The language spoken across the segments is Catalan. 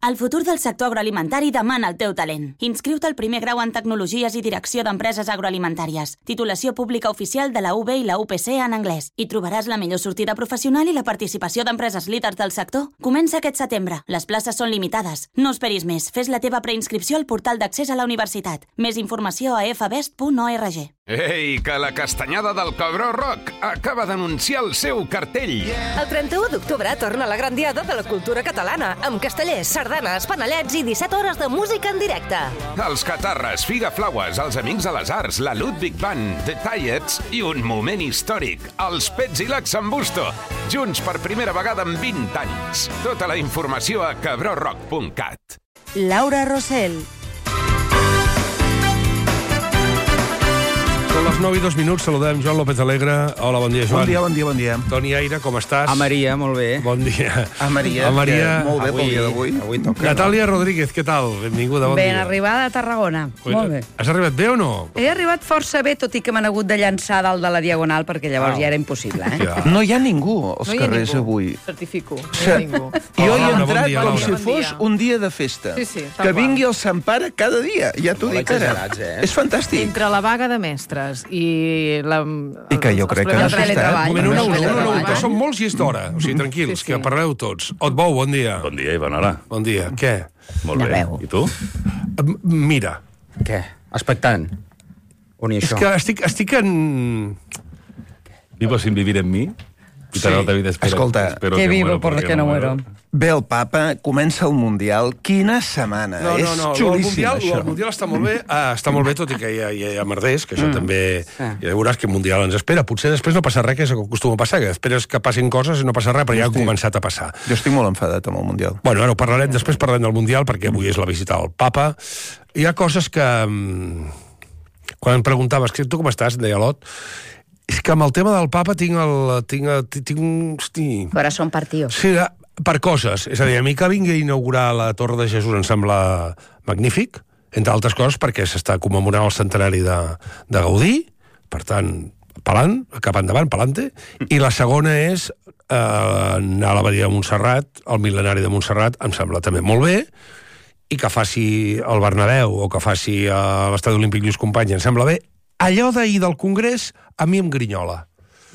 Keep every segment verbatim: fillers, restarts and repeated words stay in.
El futur del sector agroalimentari demana el teu talent. Inscriu-te al primer grau en Tecnologies i Direcció d'Empreses Agroalimentàries. Titulació pública oficial de la U B i la U P C en anglès. Hi trobaràs la millor sortida professional i la participació d'empreses líders del sector. Comença aquest setembre. Les places són limitades. No esperis més. Fes la teva preinscripció al portal d'accés a la universitat. Més informació a f best punt org. Ei, que la castanyada del Cabró Rock acaba d'anunciar el seu cartell. El trenta-u d'octubre torna la gran diada de la cultura catalana, amb castellers, sardanes, panellets i disset hores de música en directe. Els Catarres, Figaflaues, els Amics de les Arts, la Ludwig Band, The Tiets i un moment històric, els Pets i l'Axambusto, junts per primera vegada en vint anys. Tota la informació a cabró rock punt cat. Laura Rosell. Són les nou i dos minuts, saludem Joan López Alegre. Hola, bon dia, Joan. Bon dia, bon dia, bon dia. Toni Aire, com estàs? A Maria, molt bé. Bon dia. A Maria, a Maria. molt bé pel dia d'avui. Avui toca. Natàlia Rodríguez, què tal? Benvinguda, bon Ben dia. arribada a Tarragona. Ui, Molt bé. Has arribat bé o no? He arribat força bé, tot i que m'han hagut de llançar dalt de la Diagonal, perquè llavors Au. ja era impossible, eh? Ja. No hi ha ningú als No hi ha carrers ningú. avui. Certifico, no hi Sí. ha ningú. Jo hi he Laura, bon entrat dia, com Laura. si Bon fos dia. un dia de festa. Sí, sí, tal que qual. vingui el Sant Pare cada dia, ja t'ho Molt dic ara. exagerats, eh? És fantàstic. Entre la vaga de mestres i la... I que jo els crec que problemes no de s'està. teletreball. Un moment, una, una, una, una, Teletreball. que som molts i és d'hora. O sigui, tranquils, Sí, sí. que parleu tots. Otbou, bon dia. Bon dia i bona hora. Bon dia. Què? Molt Ja bé. veu. I tu? M- Mira, Què? Expectant? O ni és això? que estic, estic en... Vivo sin vivir en mí. Y Sí. toda la otra vida espero, Escolta, espero que vivo muero por lo porque que no muero. Ve el papa, comença el Mundial. Quina setmana. No, no, és no, el xulíssim, Mundial, això. el Mundial està molt bé, ah, està molt bé, tot i que hi ha, hi ha merders, que això mm. també... Ah. Ja veuràs que el Mundial ens espera. Potser després no passa res, que és el que acostuma a passar, que esperes que passin coses i no passa res, però ja han començat a passar. Jo estic molt enfadat amb el Mundial. Bueno, ara ho parlarem, després parlarem del Mundial, perquè avui és la visita del papa. Hi ha coses que... mm, Quan em preguntaves, que tu com estàs, deia l'Ot, és que amb el tema del papa tinc el... Tinc, el- tinc un... Hosti... Corazón partido. Sí, per coses. És a dir, a mi que vingui a inaugurar la Torre de Jesús em sembla magnífic, entre altres coses perquè s'està commemorant el centenari de, de Gaudí, per tant, pelant, cap endavant, pelante, i la segona és eh, anar a l'abadia de Montserrat, el mil·lenari de Montserrat, em sembla també molt bé, i que faci el Bernabéu o que faci a l'Estadi Olímpic Lluís Companys, em sembla bé. Allò d'ahir del Congrés, a mi em grinyola.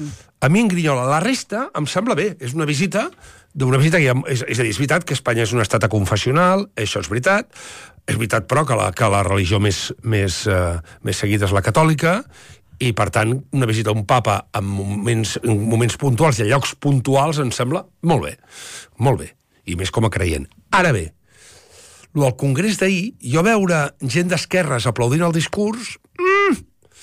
A mi em grinyola. La resta em sembla bé. És una visita d'una visita que hi ha, és, és a dir, és veritat que Espanya és un estat aconfessional, això és veritat, és veritat, però, que la, que la religió més, més, eh, més seguida és la catòlica, i, per tant, una visita a un papa en moments, en moments puntuals i a llocs puntuals em sembla molt bé. Molt bé. I més com a creient. Ara bé, el del Congrés d'ahir, jo veure gent d'esquerres aplaudint el discurs... Mm,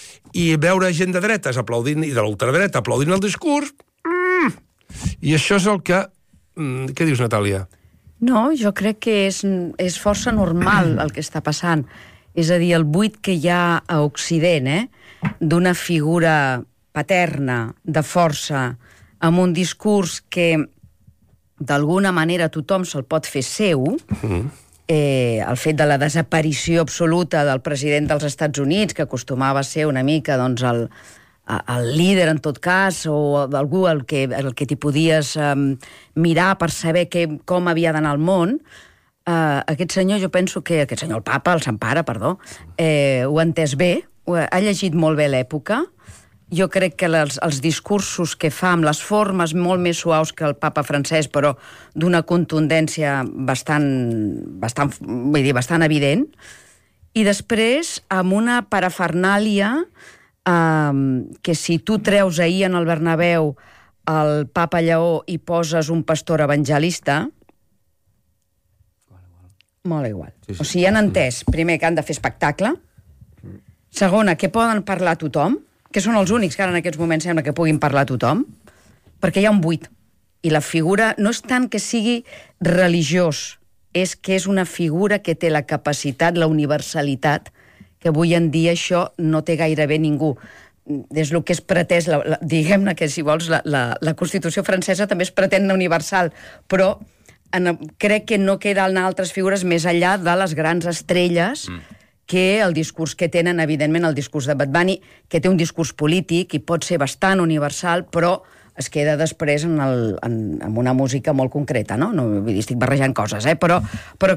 i veure gent de dretes aplaudint, i de l'ultradreta aplaudint el discurs, mm, i això és el que... Mm, què dius, Natàlia? No, jo crec que és, és força normal el que està passant. És a dir, el buit que hi ha a Occident, eh, d'una figura paterna, de força, amb un discurs que d'alguna manera tothom se'l pot fer seu, mm. Eh, el fet de la desaparició absoluta del president dels Estats Units, que acostumava a ser una mica doncs, el, el líder en tot cas, o algú al que, el que t'hi podies um, mirar per saber que, com havia d'anar al món, uh, aquest senyor, jo penso que, aquest senyor, el papa, el Sant Pare, perdó, eh, ho ha entès bé, ho ha, ha llegit molt bé l'època. Jo crec que els, els discursos que fa amb les formes molt més suaus que el papa francès, però d'una contundència bastant, bastant, vull dir, bastant evident, i després amb una parafernàlia eh, que si tu treus ahir en el Bernabéu el papa Lleó i poses un pastor evangelista, molt igual. Sí, sí. O sigui, han entès, primer, que han de fer espectacle, segona, que poden parlar a tothom, que són els únics que ara en aquests moments sembla que puguin parlar a tothom, perquè hi ha un buit. I la figura no és tant que sigui religiós, és que és una figura que té la capacitat, la universalitat, que avui en dia això no té gairebé ningú. Des del que és pretès, la, la, diguem-ne que si vols, la, la, la Constitució francesa també es pretén universal, però en, crec que no queden altres figures més enllà de les grans estrelles mm. que el discurs que tenen, evidentment, el discurs de Bad Bunny, que té un discurs polític i pot ser bastant universal, però es queda després en, el, en, en una música molt concreta, no? No vull dir, estic barrejant coses, eh? Però, però